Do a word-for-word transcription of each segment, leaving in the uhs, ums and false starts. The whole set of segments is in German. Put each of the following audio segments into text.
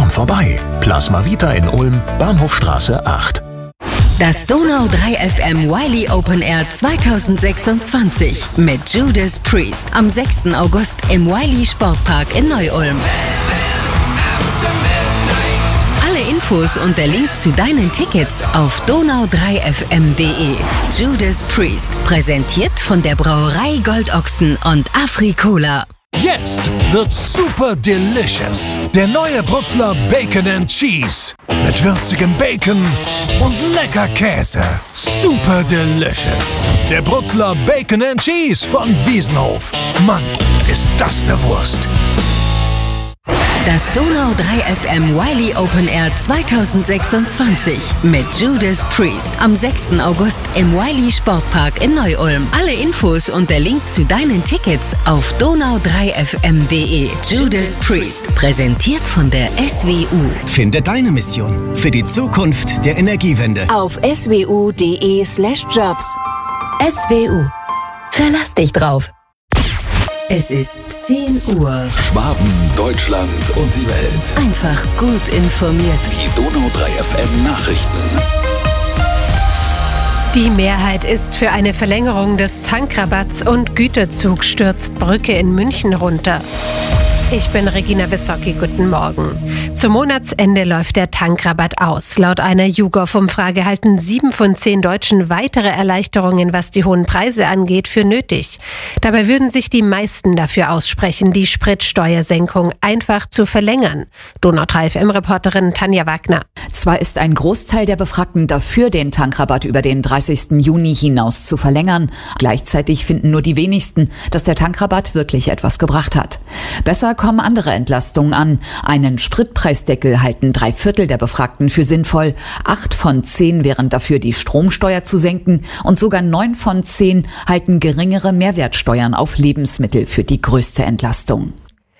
Komm vorbei. Plasma Vita in Ulm, Bahnhofstraße acht. Das Donau drei F M Wiley Open Air zwanzig sechsundzwanzig mit Judas Priest am sechsten August im Wiley Sportpark in Neu-Ulm. Alle Infos und der Link zu deinen Tickets auf donau drei f m punkt de. Judas Priest, präsentiert von der Brauerei Goldochsen und Afri-Cola. Jetzt wird's super delicious. Der neue Brutzler Bacon and Cheese. Mit würzigem Bacon und lecker Käse. Super delicious. Der Brutzler Bacon and Cheese von Wiesenhof. Mann, ist das eine Wurst. Das Donau drei F M Wiley Open Air zwanzig sechsundzwanzig mit Judas Priest am sechsten August im Wiley Sportpark in Neu-Ulm. Alle Infos und der Link zu deinen Tickets auf donau drei f m punkt de. Judas Priest, präsentiert von der S W U. Finde deine Mission für die Zukunft der Energiewende Auf s w u punkt de slash jobs. S W U. Verlass dich drauf. Es ist zehn Uhr. Schwaben, Deutschland und die Welt. Einfach gut informiert. Die Donau drei F M Nachrichten. Die Mehrheit ist für eine Verlängerung des Tankrabatts und Güterzug stürzt Brücke in München runter. Ich bin Regina Wissocki, guten Morgen. Zum Monatsende läuft der Tankrabatt aus. Laut einer YouGov-Umfrage halten sieben von zehn Deutschen weitere Erleichterungen, was die hohen Preise angeht, für nötig. Dabei würden sich die meisten dafür aussprechen, die Spritsteuersenkung einfach zu verlängern. Donau drei F M-Reporterin Tanja Wagner. Zwar ist ein Großteil der Befragten dafür, den Tankrabatt über den dreißigsten Juni hinaus zu verlängern. Gleichzeitig finden nur die wenigsten, dass der Tankrabatt wirklich etwas gebracht hat. Besser kommen andere Entlastungen an. Einen Spritpreisdeckel halten drei Viertel der Befragten für sinnvoll. Acht von zehn wären dafür, die Stromsteuer zu senken. Und sogar neun von zehn halten geringere Mehrwertsteuern auf Lebensmittel für die größte Entlastung.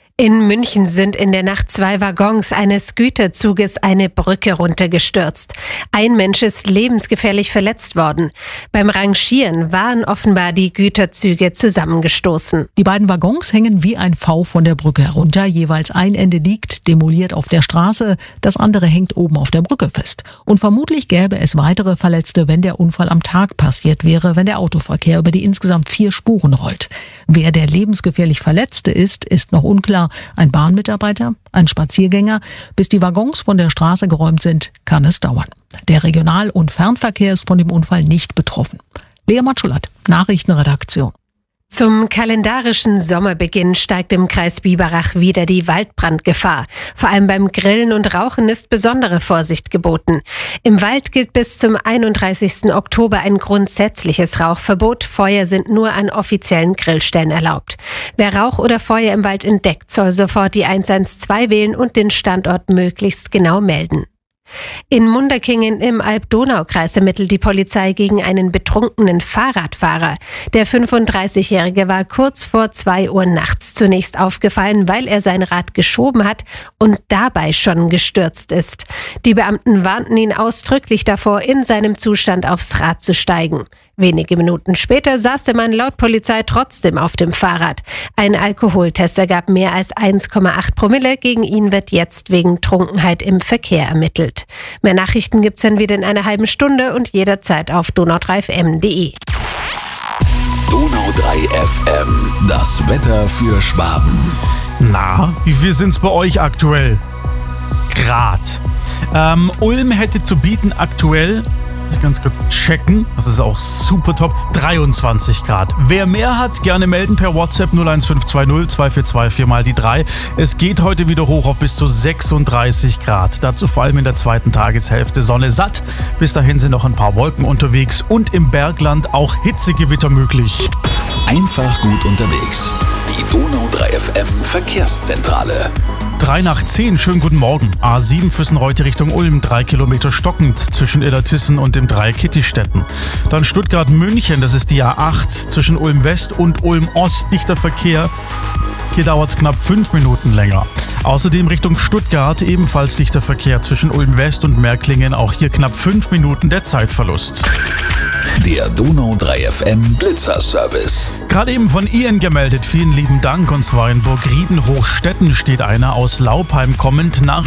In München sind in der Nacht zwei Waggons eines Güterzuges eine Brücke runtergestürzt. Ein Mensch ist lebensgefährlich verletzt worden. Beim Rangieren waren offenbar die Güterzüge zusammengestoßen. Die beiden Waggons hängen wie ein V von der Brücke herunter. Jeweils ein Ende liegt demoliert auf der Straße, das andere hängt oben auf der Brücke fest. Und vermutlich gäbe es weitere Verletzte, wenn der Unfall am Tag passiert wäre, wenn der Autoverkehr über die insgesamt vier Spuren rollt. Wer der lebensgefährlich Verletzte ist, ist noch unklar. Ein Bahnmitarbeiter, ein Spaziergänger. Bis die Waggons von der Straße geräumt sind, kann es dauern. Der Regional- und Fernverkehr ist von dem Unfall nicht betroffen. Lea Matschulat, Nachrichtenredaktion. Zum kalendarischen Sommerbeginn steigt im Kreis Biberach wieder die Waldbrandgefahr. Vor allem beim Grillen und Rauchen ist besondere Vorsicht geboten. Im Wald gilt bis zum einunddreißigsten Oktober ein grundsätzliches Rauchverbot. Feuer sind nur an offiziellen Grillstellen erlaubt. Wer Rauch oder Feuer im Wald entdeckt, soll sofort die eins eins zwei wählen und den Standort möglichst genau melden. In Munderkingen im Alb-Donau-Kreis ermittelt die Polizei gegen einen betrunkenen Fahrradfahrer. Der fünfunddreißigjährige war kurz vor zwei Uhr nachts zunächst aufgefallen, weil er sein Rad geschoben hat und dabei schon gestürzt ist. Die Beamten warnten ihn ausdrücklich davor, in seinem Zustand aufs Rad zu steigen. Wenige Minuten später saß der Mann laut Polizei trotzdem auf dem Fahrrad. Ein Alkoholtest ergab mehr als eins Komma acht Promille. Gegen ihn wird jetzt wegen Trunkenheit im Verkehr ermittelt. Mehr Nachrichten gibt's dann wieder in einer halben Stunde und jederzeit auf donau drei f m punkt de. Donau drei F M, das Wetter für Schwaben. Na, wie viel sind's bei euch aktuell? Grad. Ähm, Ulm hätte zu bieten aktuell, ich ganz kurz checken, das ist auch super top, dreiundzwanzig Grad. Wer mehr hat, gerne melden per WhatsApp null eins fünf zwei null zwei vier zwei vier mal die drei. Es geht heute wieder hoch auf bis zu sechsunddreißig Grad. Dazu vor allem in der zweiten Tageshälfte Sonne satt. Bis dahin sind noch ein paar Wolken unterwegs und im Bergland auch Hitzegewitter möglich. Einfach gut unterwegs. Die Donau drei F M Verkehrszentrale. drei nach zehn, schönen guten Morgen. A sieben Füssenreute Richtung Ulm, drei Kilometer stockend zwischen Illertissen und dem Dreieck-Kittistetten. Dann Stuttgart-München, das ist die A acht zwischen Ulm West und Ulm Ost, dichter Verkehr. Hier dauert es knapp fünf Minuten länger. Außerdem Richtung Stuttgart ebenfalls dichter Verkehr zwischen Ulm West und Märklingen, auch hier knapp fünf Minuten der Zeitverlust. Der Donau drei F M Blitzer-Service. Gerade eben von Ian gemeldet, vielen lieben Dank. Und zwar in Burg Rieden-Hochstetten steht einer aus Laupheim kommend nach